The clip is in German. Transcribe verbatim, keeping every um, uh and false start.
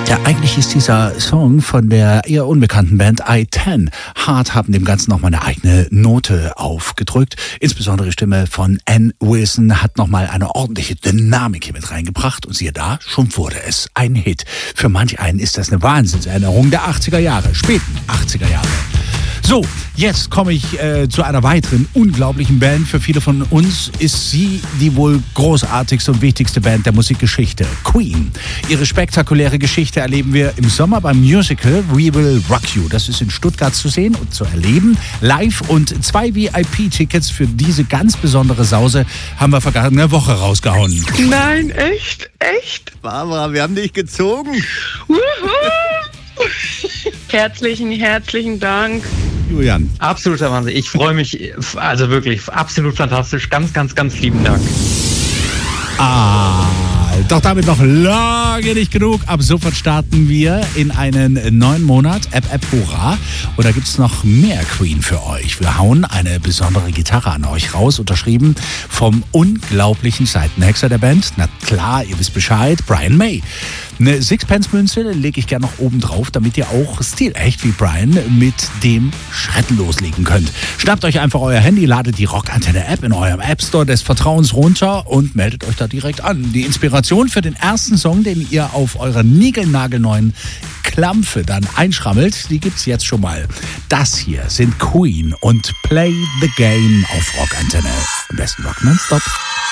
Ja, eigentlich ist dieser Song von der eher unbekannten Band I ten. Hart haben dem Ganzen nochmal eine eigene Note aufgedrückt. Insbesondere die Stimme von Ann Wilson hat nochmal eine ordentliche Dynamik hier mit reingebracht. Und siehe da, schon wurde es ein Hit. Für manch einen ist das eine Wahnsinnserinnerung der achtziger Jahre, späten achtziger Jahre. So, jetzt komme ich äh, zu einer weiteren unglaublichen Band. Für viele von uns ist sie die wohl großartigste und wichtigste Band der Musikgeschichte, Queen. Ihre spektakuläre Geschichte erleben wir im Sommer beim Musical We Will Rock You. Das ist in Stuttgart zu sehen und zu erleben, live. Und zwei V I P-Tickets für diese ganz besondere Sause haben wir vergangene Woche rausgehauen. Nein, echt? Echt? Barbara, wir haben dich gezogen. Wuhu! Herzlichen, herzlichen Dank. Julian. Absoluter Wahnsinn. Ich freue mich, also wirklich, absolut fantastisch. Ganz, ganz, ganz lieben Dank. Ah, doch damit noch lange nicht genug. Ab sofort starten wir in einen neuen Monat. App, App, hurra. Und da gibt es noch mehr Queen für euch. Wir hauen eine besondere Gitarre an euch raus, unterschrieben vom unglaublichen Seitenhexer der Band. Na klar, ihr wisst Bescheid, Brian May. Eine Sixpence-Münze lege ich gerne noch oben drauf, damit ihr auch stilecht wie Brian mit dem Schretten loslegen könnt. Schnappt euch einfach euer Handy, ladet die Rockantenne-App in eurem App Store des Vertrauens runter und meldet euch da direkt an. Die Inspiration für den ersten Song, den ihr auf eurer niegelnagelneuen Klampfe dann einschrammelt, die gibt's jetzt schon mal. Das hier sind Queen und Play the Game auf Rockantenne. Am besten Rock nonstop.